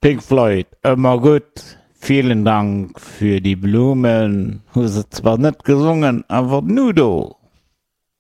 Pink Floyd, immer gut. Vielen Dank für die Blumen. Hu sie zwar nicht gesungen, aber Nudo.